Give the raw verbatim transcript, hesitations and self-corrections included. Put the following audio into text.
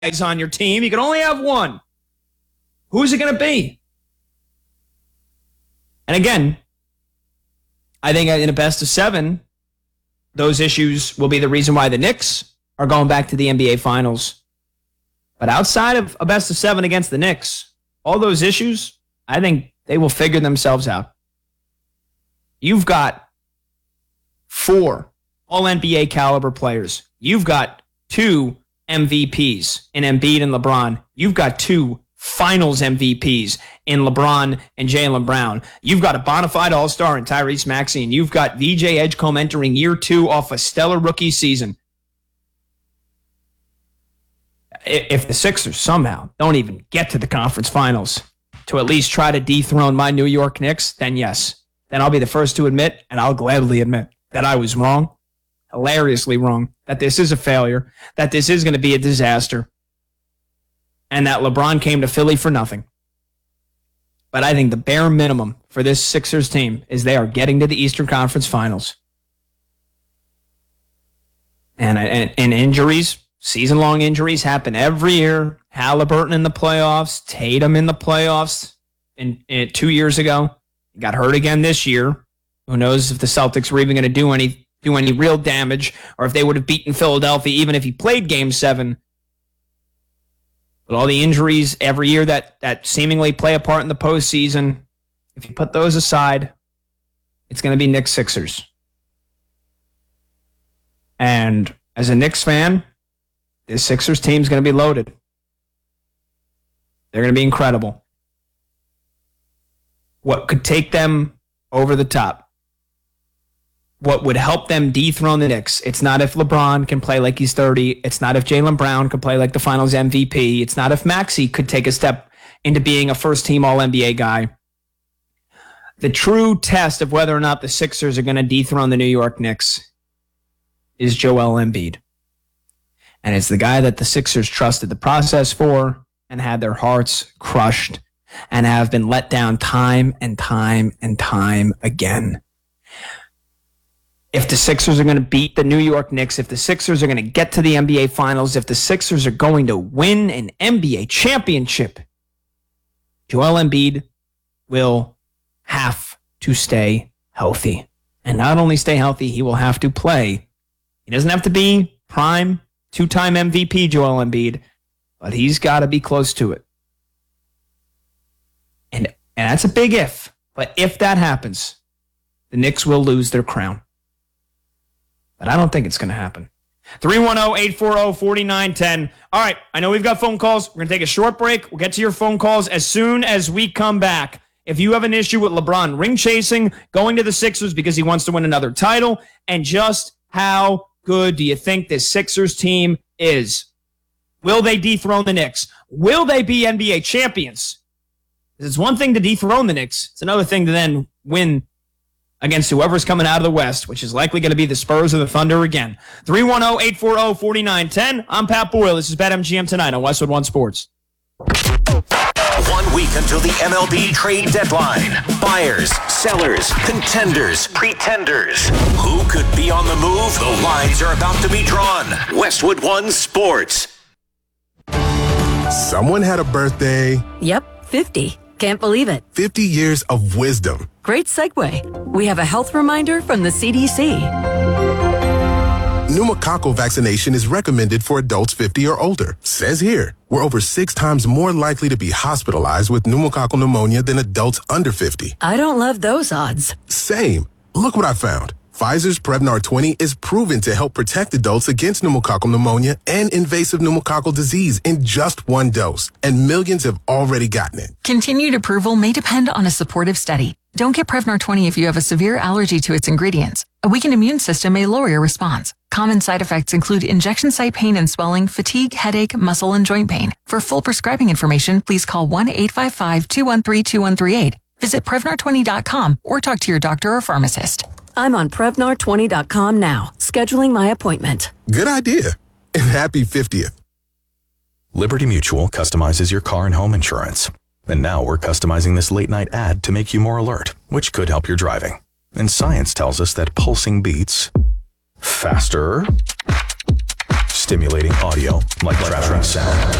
guys on your team. You can only have one. Who's it going to be? And again, I think in a best of seven, those issues will be the reason why the Knicks are going back to the N B A Finals. But outside of a best of seven against the Knicks, all those issues, I think they will figure themselves out. You've got four all N B A caliber players. You've got two M V Ps in Embiid and LeBron. You've got two Finals M V Ps in LeBron and Jaylen Brown. You've got a bona fide all-star in Tyrese Maxey, and you've got V J Edgecombe entering year two off a stellar rookie season. If the Sixers somehow don't even get to the conference finals to at least try to dethrone my New York Knicks, then yes, then I'll be the first to admit, and I'll gladly admit, that I was wrong, hilariously wrong, that this is a failure, that this is going to be a disaster, and that LeBron came to Philly for nothing. But I think the bare minimum for this Sixers team is they are getting to the Eastern Conference Finals. And, and, and injuries, season-long injuries happen every year. Halliburton in the playoffs, Tatum in the playoffs in, in two years ago. He got hurt again this year. Who knows if the Celtics were even going to do any do any real damage, or if they would have beaten Philadelphia even if he played Game seven. But all the injuries every year that, that seemingly play a part in the postseason, if you put those aside, it's going to be Knicks Sixers. And as a Knicks fan, this Sixers team is going to be loaded. They're going to be incredible. What could take them over the top? What would help them dethrone the Knicks? It's not if LeBron can play like he's thirty. It's not if Jaylen Brown can play like the Finals M V P. It's not if Maxey could take a step into being a first-team All N B A guy. The true test of whether or not the Sixers are going to dethrone the New York Knicks is Joel Embiid. And it's the guy that the Sixers trusted the process for and had their hearts crushed and have been let down time and time and time again. If the Sixers are going to beat the New York Knicks, if the Sixers are going to get to the N B A Finals, if the Sixers are going to win an N B A championship, Joel Embiid will have to stay healthy. And not only stay healthy, he will have to play. He doesn't have to be prime, two-time M V P Joel Embiid, but he's got to be close to it. And, and that's a big if. But if that happens, the Knicks will lose their crown. But I don't think it's going to happen. three one zero, eight four zero, four nine one zero. All right, I know we've got phone calls. We're going to take a short break. We'll get to your phone calls as soon as we come back. If you have an issue with LeBron ring chasing, going to the Sixers because he wants to win another title, and just how good do you think this Sixers team is? Will they dethrone the Knicks? Will they be N B A champions? It's one thing to dethrone the Knicks. It's another thing to then win against whoever's coming out of the West, which is likely going to be the Spurs or the Thunder again. three one zero, eight four zero, four nine one zero. I'm Pat Boyle. This is BetMGM Tonight on Westwood One Sports. One week until the M L B trade deadline. Buyers, sellers, contenders, pretenders. Who could be on the move? The lines are about to be drawn. Westwood One Sports. Someone had a birthday. Yep, fifty. Can't believe it. fifty years of wisdom. Great segue. We have a health reminder from the C D C. Pneumococcal vaccination is recommended for adults fifty or older. Says here, we're over six times more likely to be hospitalized with pneumococcal pneumonia than adults under fifty. I don't love those odds. Same. Look what I found. Pfizer's Prevnar twenty is proven to help protect adults against pneumococcal pneumonia and invasive pneumococcal disease in just one dose, and millions have already gotten it. Continued approval may depend on a supportive study. Don't get Prevnar twenty if you have a severe allergy to its ingredients. A weakened immune system may lower your response. Common side effects include injection site pain and swelling, fatigue, headache, muscle, and joint pain. For full prescribing information, please call one eight five five, two one three, two one three eight. Visit Prevnar twenty dot com or talk to your doctor or pharmacist. I'm on Prevnar twenty dot com now, scheduling my appointment. Good idea. And happy fiftieth. Liberty Mutual customizes your car and home insurance. And now we're customizing this late night ad to make you more alert, which could help your driving. And science tells us that pulsing beats faster, stimulating audio like traveling sound.